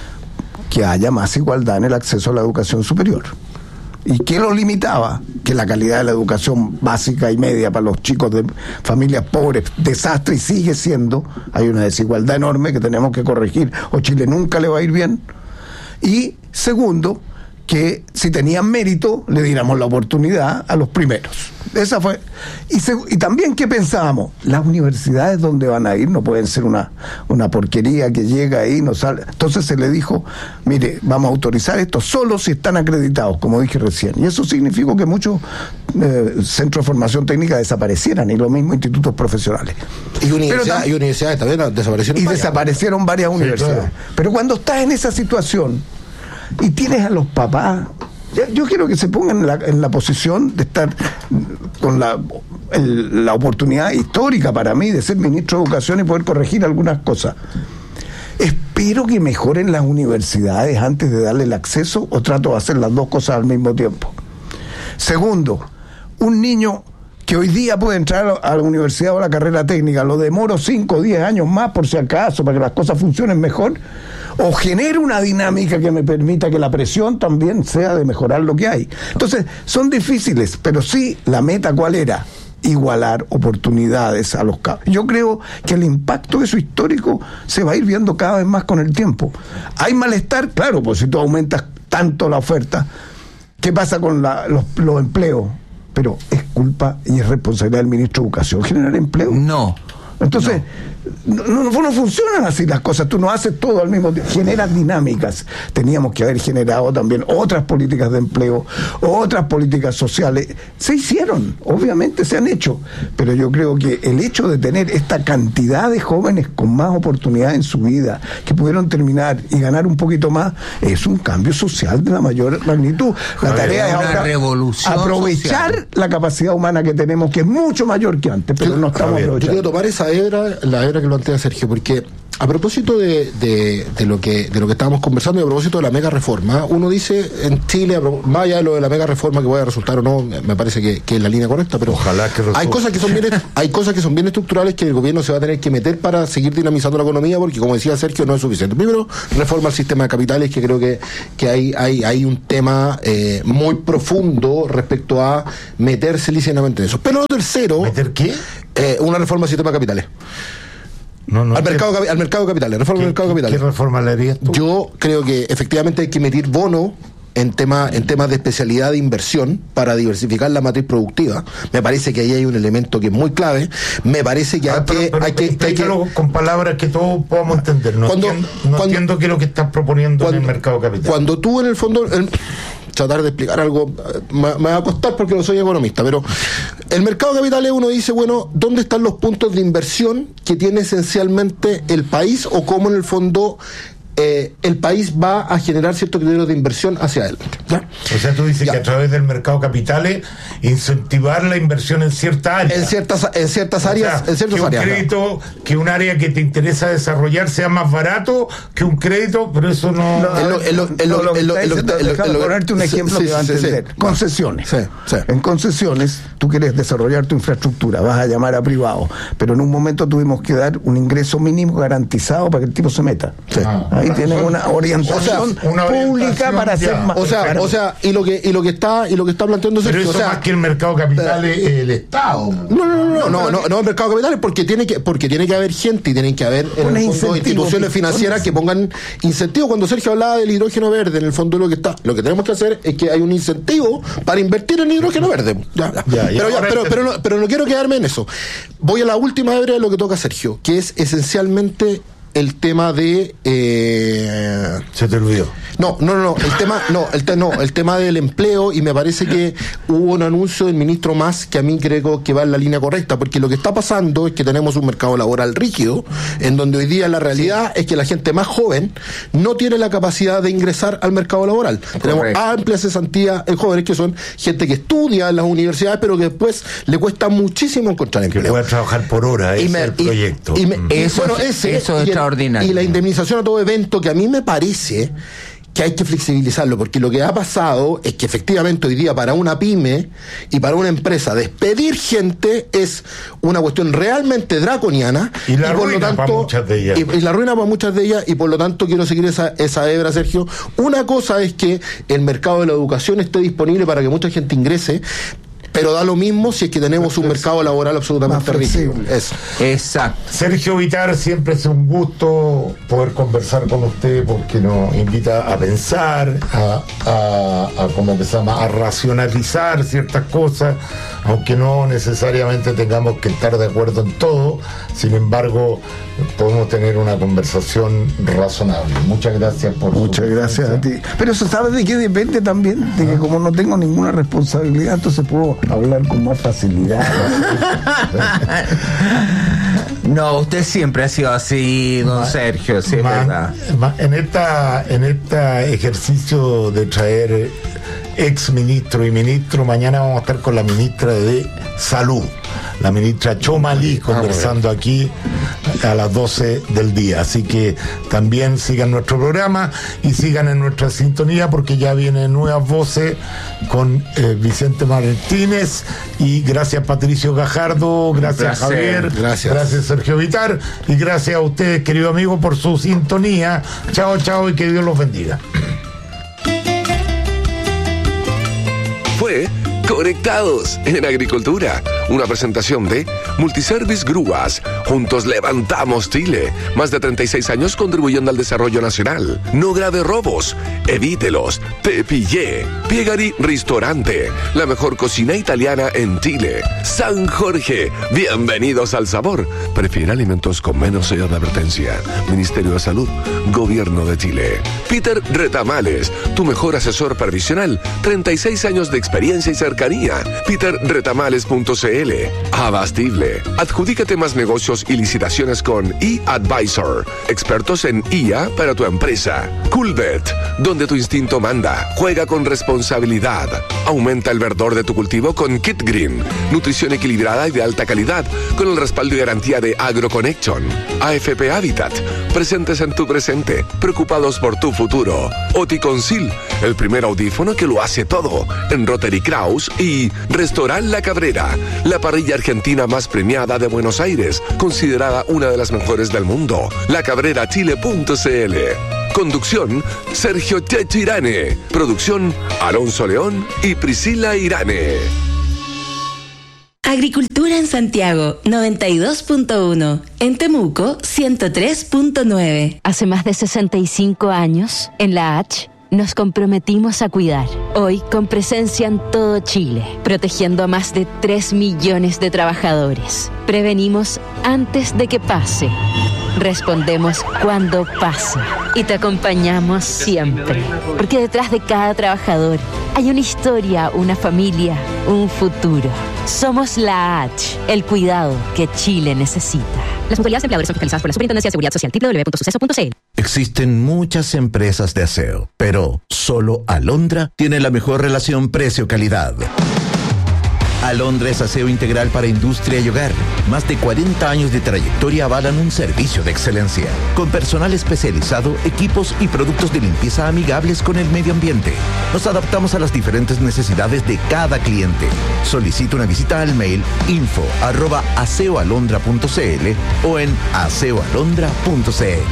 Que haya más igualdad en el acceso a la educación superior. ¿Y qué lo limitaba? Que la calidad de la educación básica y media para los chicos de familias pobres, desastre, y sigue siendo. Hay una desigualdad enorme que tenemos que corregir, o Chile nunca le va a ir bien. Y segundo, que si tenían mérito, le diéramos la oportunidad a los primeros. Esa fue. Y, se, y también, ¿qué pensábamos? Las universidades donde van a ir no pueden ser una, una porquería que llega ahí y no sale. Entonces se le dijo, mire, vamos a autorizar esto solo si están acreditados, como dije recién. Y eso significó que muchos eh, centros de formación técnica desaparecieran, y los mismos institutos profesionales. Y, universidad, y universidades también desaparecieron. Y varias. desaparecieron varias universidades. Sí, claro. Pero cuando estás en esa situación y tienes a los papás, yo quiero que se pongan en la, en la posición de estar con la, el, la oportunidad histórica para mí de ser ministro de Educación y poder corregir algunas cosas. Espero que mejoren las universidades antes de darle el acceso, o trato de hacer las dos cosas al mismo tiempo. Segundo, un niño que hoy día puede entrar a la universidad o a la carrera técnica, lo demoro cinco o diez años más por si acaso, para que las cosas funcionen mejor, o genero una dinámica que me permita que la presión también sea de mejorar lo que hay. Entonces, son difíciles, pero sí, la meta, ¿cuál era? Igualar oportunidades a los cabros. Yo creo que el impacto de eso histórico se va a ir viendo cada vez más con el tiempo. ¿Hay malestar? Claro, pues si tú aumentas tanto la oferta, ¿qué pasa con la, los, los empleos? pero es culpa y es responsabilidad del ministro de Educación generar empleo. No. Entonces, no. No, no, no funcionan así las cosas, tú no haces todo al mismo tiempo, generas dinámicas. Teníamos que haber generado también otras políticas de empleo, otras políticas sociales. Se hicieron, obviamente se han hecho, pero yo creo que el hecho de tener esta cantidad de jóvenes con más oportunidades en su vida, que pudieron terminar y ganar un poquito más, es un cambio social de la mayor magnitud. La tarea es ahora aprovechar social. La capacidad humana que tenemos, que es mucho mayor que antes, pero yo, no estamos ver, aprovechando. Yo quiero tomar esa hebra, la hebra que lo plantea Sergio, porque a propósito de, de, de lo que de lo que estábamos conversando y a propósito de la mega reforma, uno dice en Chile, más allá de lo de la mega reforma que vaya a resultar o no, me parece que, que es la línea correcta, pero ojalá que resulte. hay cosas que son bien hay cosas que son bien estructurales que el gobierno se va a tener que meter para seguir dinamizando la economía, porque como decía Sergio, no es suficiente. Primero, reforma al sistema de capitales, que creo que, que hay, hay, hay un tema eh, muy profundo respecto a meterse lícitamente en eso. Pero lo tercero, ¿meter qué? Eh, una reforma al sistema de capitales. No, no, al, mercado, al mercado de capitales, reforma al mercado de capitales. ¿Qué reforma le harías tú? Yo creo que efectivamente hay que emitir bono en tema, en temas de especialidad de inversión para diversificar la matriz productiva. Me parece que ahí hay un elemento que es muy clave. Me parece que hay, ah, pero, que, pero, hay que... hay que con palabras que todos podamos entender. No, cuando, entiendo, no cuando, entiendo qué es lo que estás proponiendo cuando, en el mercado de capitales. Cuando tú en el fondo... El, tratar de explicar algo me, me va a costar porque no soy economista, pero el mercado de capitales uno dice, bueno, ¿dónde están los puntos de inversión que tiene esencialmente el país o cómo en el fondo eh, el país va a generar ciertos criterios de inversión hacia adelante? ¿Ya? O sea, tú dices ya. que a través del mercado de capitales incentivar la inversión en ciertas áreas. En ciertas, en ciertas áreas, o sea, en ciertas que un áreas. crédito, ¿no? Que un área que te interesa desarrollar sea más barato que un crédito, pero eso no... Déjame ponerte un ejemplo sí, que va a entender. Sí, sí. Concesiones. Sí, sí. En concesiones, tú quieres desarrollar tu infraestructura, vas a llamar a privado, pero en un momento tuvimos que dar un ingreso mínimo garantizado para que el tipo se meta. Sí. Ah. Ahí tienen una orientación, o sea, una orientación pública para hacer más. O sea, o sea, y lo que y lo que está y lo que está planteando Sergio, pero eso o sea, más que el mercado de capitales es el Estado. No, no, no, no, no, no, el mercado de capitales porque tiene que porque tiene que haber gente y tienen que haber en el fondo instituciones financieras que pongan incentivos. Cuando Sergio hablaba del hidrógeno verde, en el fondo lo que está, lo que tenemos que hacer es que hay un incentivo para invertir en hidrógeno verde. Ya, ya. Ya, pero, ya, pero, pero, no, pero no quiero quedarme en eso. Voy a la última hebra de lo que toca Sergio, que es esencialmente el tema de eh... se te olvidó. No, no, no, el tema, no, el te, no, el tema del empleo, y me parece que hubo un anuncio del ministro Mas que a mí creo que va en la línea correcta, porque lo que está pasando es que tenemos un mercado laboral rígido, en donde hoy día la realidad sí. es que la gente más joven no tiene la capacidad de ingresar al mercado laboral. Correcto. Tenemos amplias cesantías en jóvenes que son gente que estudia en las universidades, pero que después le cuesta muchísimo encontrar empleo. Que pueda trabajar por hora, ese me, es el proyecto. Y, y me, mm. Eso, bueno, ese, eso es extraordinario. Y la indemnización a todo evento, que a mí me parece que hay que flexibilizarlo, porque lo que ha pasado es que efectivamente hoy día para una pyme y para una empresa despedir gente es una cuestión realmente draconiana y la y por ruina lo tanto, para muchas de ellas. Y, y la ruina para muchas de ellas, y por lo tanto quiero seguir esa, esa hebra, Sergio. Una cosa es que el mercado de la educación esté disponible para que mucha gente ingrese, pero da lo mismo si es que tenemos un mercado laboral absolutamente rígido. Eso. Exacto. Sergio Vitar, siempre es un gusto poder conversar con usted, porque nos invita a pensar, a, a, a como que se llama, a racionalizar ciertas cosas, aunque no necesariamente tengamos que estar de acuerdo en todo. Sin embargo, podemos tener una conversación razonable. Muchas gracias por Muchas gracias a ti. Pero eso, ¿sabes de qué depende también? De que como no tengo ninguna responsabilidad, entonces puedo hablar con más facilidad. No, usted siempre ha sido así, don ma, Sergio, sí, ma, es verdad. Ma, en esta, en este ejercicio de traer ex ministro y ministro, mañana vamos a estar con la ministra de Salud, la ministra Chomalí, conversando aquí a las doce del día. Así que también sigan nuestro programa y sigan en nuestra sintonía, porque ya vienen nuevas voces con eh, Vicente Martínez. Y gracias Patricio Gajardo, gracias Javier, gracias. gracias Sergio Vitar, y gracias a ustedes, querido amigo, por su sintonía. Chao, chao, y que Dios los bendiga. Fue Conectados en Agricultura, Una presentación de Multiservice Grúas. Juntos levantamos Chile. Más de treinta y seis años contribuyendo al desarrollo nacional. No grave robos. Evítelos. Te pillé. Piegari Ristorante. La mejor cocina italiana en Chile. San Jorge. Bienvenidos al sabor. Prefiere alimentos con menos sello de advertencia. Ministerio de Salud. Gobierno de Chile. Peter Retamales. Tu mejor asesor previsional. treinta y seis años de experiencia y cercanía. peter retamales punto c l. Abastible. Adjudícate más negocios y licitaciones con eAdvisor. Expertos en I A para tu empresa. Coolbet. Donde tu instinto manda. Juega con responsabilidad. Aumenta el verdor de tu cultivo con Kit Green. Nutrición equilibrada y de alta calidad. Con el respaldo y garantía de AgroConnection. A F P Habitat. Presentes en tu presente. Preocupados por tu futuro. Oticonsil. El primer audífono que lo hace todo. En Rotary Kraus y Restaurant La Cabrera. La parrilla argentina más premiada de Buenos Aires. Considerada una de las mejores del mundo. la cabrera chile punto c l. Conducción, Sergio Checho Irane. Producción, Alonso León y Priscila Irane. Agricultura en Santiago, noventa y dos punto uno. En Temuco, ciento tres punto nueve. Hace más de sesenta y cinco años, en la H, nos comprometimos a cuidar. Hoy, con presencia en todo Chile, protegiendo a más de tres millones de trabajadores. Prevenimos antes de que pase. Respondemos cuando pasa. Y te acompañamos siempre. Porque detrás de cada trabajador hay una historia, una familia, un futuro. Somos la H, el cuidado que Chile necesita. Las mutualidades empleadores son fiscalizadas por la Superintendencia de Seguridad Social. doble u doble u doble u punto suceso punto c l. Existen muchas empresas de aseo, pero solo Alondra tiene la mejor relación precio-calidad. Alondra es aseo integral para industria y hogar. Más de cuarenta años de trayectoria avalan un servicio de excelencia. Con personal especializado, equipos y productos de limpieza amigables con el medio ambiente. Nos adaptamos a las diferentes necesidades de cada cliente. Solicita una visita al mail info arroba aseoalondra punto c l o en aseoalondra punto c l.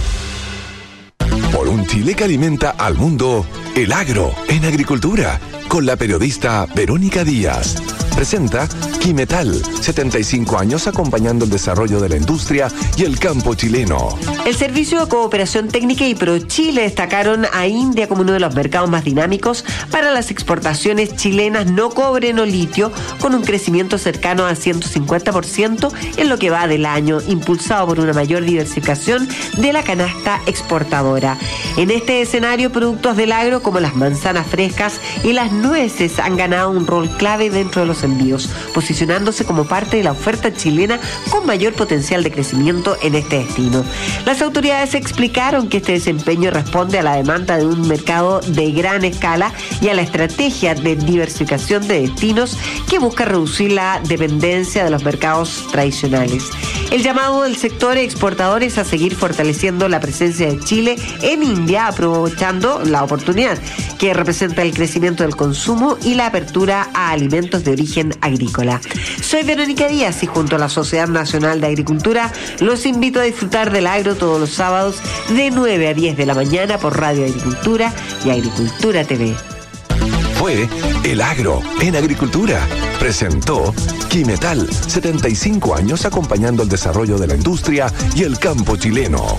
Por un Chile que alimenta al mundo, el agro en agricultura, con la periodista Verónica Díaz. Presenta Quimetal, setenta y cinco años acompañando el desarrollo de la industria y el campo chileno. El Servicio de Cooperación Técnica y ProChile destacaron a India como uno de los mercados más dinámicos para las exportaciones chilenas no cobre no litio, con un crecimiento cercano al ciento cincuenta por ciento en lo que va del año, impulsado por una mayor diversificación de la canasta exportadora. En este escenario, productos del agro como las manzanas frescas y las nueces han ganado un rol clave dentro de los envíos, posicionándose como parte de la oferta chilena con mayor potencial de crecimiento en este destino. Las autoridades explicaron que este desempeño responde a la demanda de un mercado de gran escala y a la estrategia de diversificación de destinos que busca reducir la dependencia de los mercados tradicionales. El llamado del sector exportador es a seguir fortaleciendo la presencia de Chile en India, aprovechando la oportunidad que representa el crecimiento del consumo y la apertura a alimentos de origen agrícola. Soy Verónica Díaz y junto a la Sociedad Nacional de Agricultura los invito a disfrutar del agro todos los sábados de nueve a diez de la mañana por Radio Agricultura y Agricultura T V. Fue El Agro en Agricultura. Presentó Quimetal, setenta y cinco años acompañando el desarrollo de la industria y el campo chileno.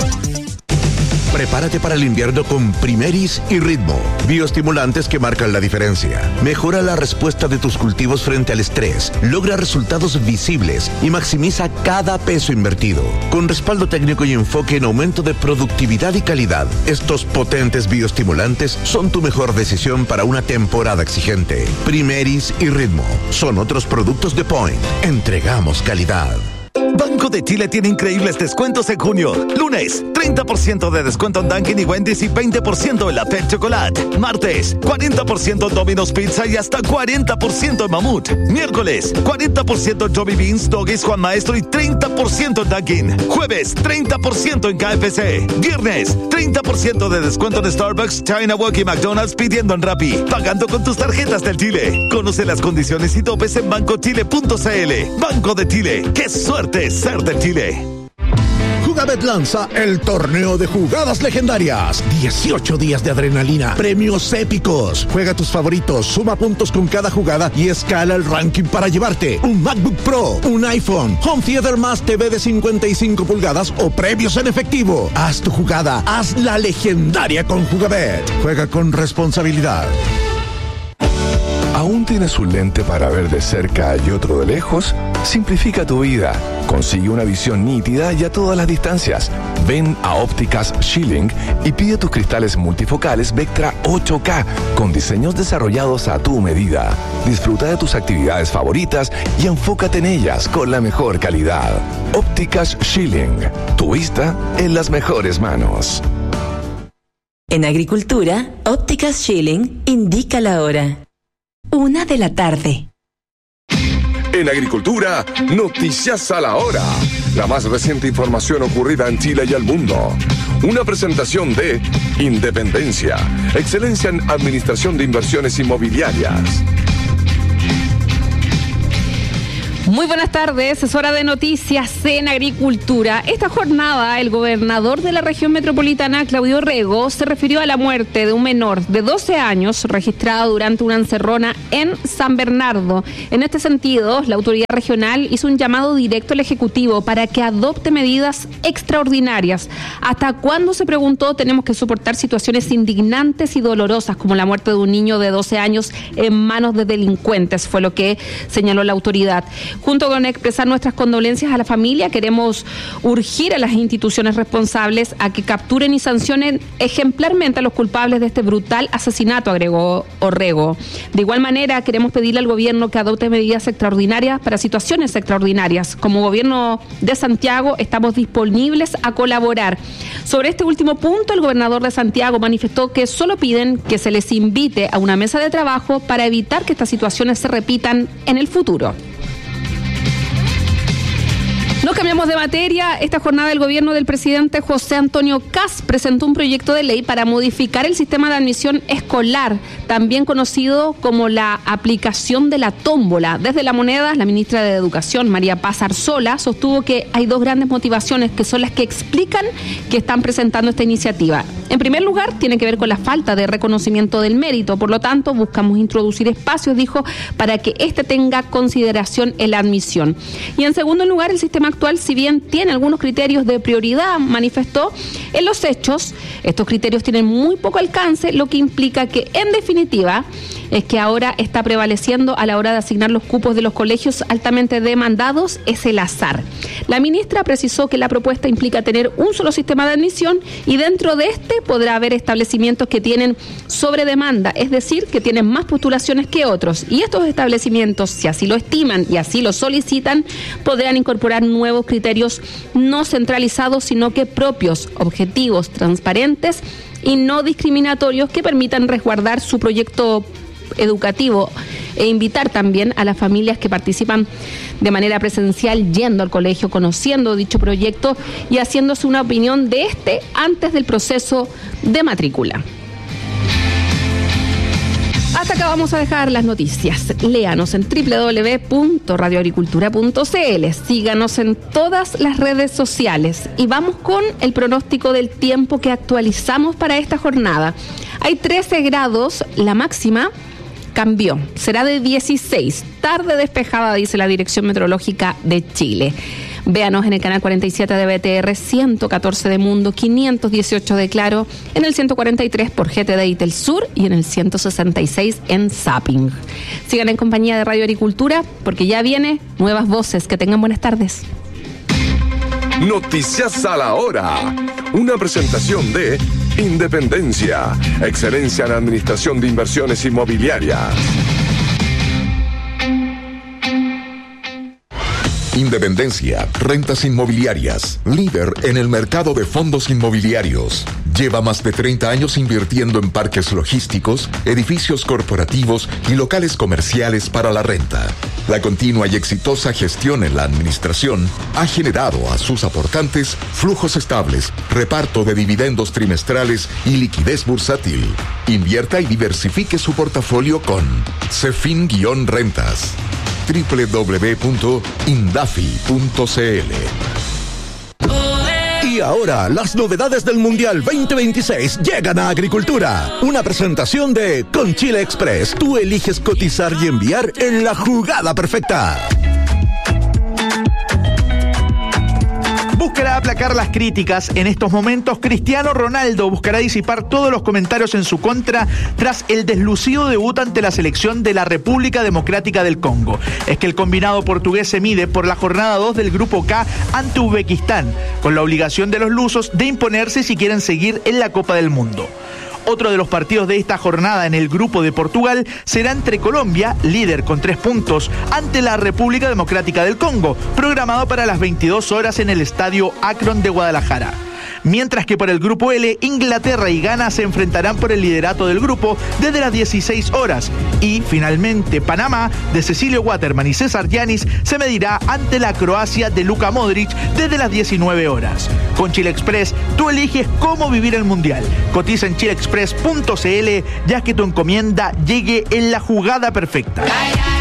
Prepárate para el invierno con Primeris y Ritmo, bioestimulantes que marcan la diferencia. Mejora la respuesta de tus cultivos frente al estrés, logra resultados visibles y maximiza cada peso invertido. Con respaldo técnico y enfoque en aumento de productividad y calidad, estos potentes bioestimulantes son tu mejor decisión para una temporada exigente. Primeris y Ritmo son otros productos de Point. Entregamos calidad. Banco de Chile tiene increíbles descuentos en junio. Lunes, treinta por ciento de descuento en Dunkin' y Wendy's y veinte por ciento en la Pet Chocolate. Martes, cuarenta por ciento en Domino's Pizza y hasta cuarenta por ciento en Mamut. Miércoles, cuarenta por ciento en Johnny Beans, Doggies, Juan Maestro y treinta por ciento en Dunkin'. Jueves, treinta por ciento en K F C. Viernes, treinta por ciento de descuento en Starbucks, China Walk y McDonald's pidiendo en Rappi. Pagando con tus tarjetas del Chile. Conoce las condiciones y topes en banco chile punto c l. Banco de Chile. ¡Qué suerte ser de Chile! Jugabet lanza el torneo de jugadas legendarias. dieciocho días de adrenalina, premios épicos. Juega tus favoritos, suma puntos con cada jugada y escala el ranking para llevarte un MacBook Pro, un iPhone, Home Theater más T V de cincuenta y cinco pulgadas o premios en efectivo. Haz tu jugada, haz la legendaria con Jugabet. Juega con responsabilidad. ¿Aún tienes un lente para ver de cerca y otro de lejos? Simplifica tu vida. Consigue una visión nítida y a todas las distancias. Ven a Ópticas Schilling y pide tus cristales multifocales Vectra ocho K con diseños desarrollados a tu medida. Disfruta de tus actividades favoritas y enfócate en ellas con la mejor calidad. Ópticas Schilling. Tu vista en las mejores manos. En Agricultura, Ópticas Schilling indica la hora. Una de la tarde. En Agricultura, Noticias a la Hora. La más reciente información ocurrida en Chile y el mundo. Una presentación de Independencia, excelencia en administración de inversiones inmobiliarias. Muy buenas tardes, es hora de noticias en Agricultura. Esta jornada, el gobernador de la región metropolitana, Claudio Rego, se refirió a la muerte de un menor de doce años registrado durante una encerrona en San Bernardo. En este sentido, la autoridad regional hizo un llamado directo al Ejecutivo para que adopte medidas extraordinarias. ¿Hasta cuándo, se preguntó, tenemos que soportar situaciones indignantes y dolorosas como la muerte de un niño de doce años en manos de delincuentes? Fue lo que señaló la autoridad. Junto con expresar nuestras condolencias a la familia, queremos urgir a las instituciones responsables a que capturen y sancionen ejemplarmente a los culpables de este brutal asesinato, agregó Orrego. De igual manera, queremos pedirle al gobierno que adopte medidas extraordinarias para situaciones extraordinarias. Como gobierno de Santiago, estamos disponibles a colaborar. Sobre este último punto, el gobernador de Santiago manifestó que solo piden que se les invite a una mesa de trabajo para evitar que estas situaciones se repitan en el futuro. Nos cambiamos de materia. Esta jornada el gobierno del presidente José Antonio Kast presentó un proyecto de ley para modificar el sistema de admisión escolar, también conocido como la aplicación de la tómbola. Desde La Moneda, la ministra de Educación, María Paz Arzola, sostuvo que hay dos grandes motivaciones que son las que explican que están presentando esta iniciativa. En primer lugar, tiene que ver con la falta de reconocimiento del mérito. Por lo tanto, buscamos introducir espacios, dijo, para que éste tenga consideración en la admisión. Y en segundo lugar, el sistema actual, si bien tiene algunos criterios de prioridad, manifestó, en los hechos, estos criterios tienen muy poco alcance, lo que implica que, en definitiva, es que ahora está prevaleciendo a la hora de asignar los cupos de los colegios altamente demandados es el azar. La ministra precisó que la propuesta implica tener un solo sistema de admisión y dentro de este podrá haber establecimientos que tienen sobredemanda, es decir, que tienen más postulaciones que otros. Y estos establecimientos, si así lo estiman y así lo solicitan, podrán incorporar nuevos criterios no centralizados, sino que propios, objetivos, transparentes y no discriminatorios que permitan resguardar su proyecto educativo e invitar también a las familias que participan de manera presencial yendo al colegio, conociendo dicho proyecto y haciéndose una opinión de este antes del proceso de matrícula. Hasta acá vamos a dejar las noticias. Léanos en doble u doble u doble u punto radio agricultura punto c l. Síganos en todas las redes sociales. Y vamos con el pronóstico del tiempo que actualizamos para esta jornada. Hay trece grados, la máxima cambió. Será de dieciséis. Tarde despejada, dice la Dirección Meteorológica de Chile. Véanos en el canal cuarenta y siete de B T R, ciento catorce de Mundo, quinientos dieciocho de Claro, en el ciento cuarenta y tres por G T D y Telsur y en el ciento sesenta y seis en Zapping. Sigan en compañía de Radio Agricultura porque ya viene Nuevas Voces. Que tengan buenas tardes. Noticias a la Hora. Una presentación de Independencia, excelencia en administración de inversiones inmobiliarias. Independencia, rentas inmobiliarias, líder en el mercado de fondos inmobiliarios. Lleva más de treinta años invirtiendo en parques logísticos, edificios corporativos y locales comerciales para la renta. La continua y exitosa gestión en la administración ha generado a sus aportantes flujos estables, reparto de dividendos trimestrales y liquidez bursátil. Invierta y diversifique su portafolio con Cefin-Rentas. doble u doble u doble u punto indafi punto c l. Y ahora, las novedades del Mundial veinte veintiséis llegan a Agricultura. Una presentación de Con Chile Express. Tú eliges cotizar y enviar en la jugada perfecta. Buscará aplacar las críticas. En estos momentos, Cristiano Ronaldo buscará disipar todos los comentarios en su contra tras el deslucido debut ante la selección de la República Democrática del Congo. Es que el combinado portugués se mide por la jornada dos del Grupo K ante Uzbekistán, con la obligación de los lusos de imponerse si quieren seguir en la Copa del Mundo. Otro de los partidos de esta jornada en el grupo de Portugal será entre Colombia, líder con tres puntos, ante la República Democrática del Congo, programado para las veintidós horas en el Estadio Akron de Guadalajara. Mientras que por el grupo L, Inglaterra y Ghana se enfrentarán por el liderato del grupo desde las dieciséis horas. Y finalmente Panamá, de Cecilio Waterman y César Yanis, se medirá ante la Croacia de Luka Modric desde las diecinueve horas. Con Chile Express, tú eliges cómo vivir el Mundial. Cotiza en chile express punto c l ya que tu encomienda llegue en la jugada perfecta.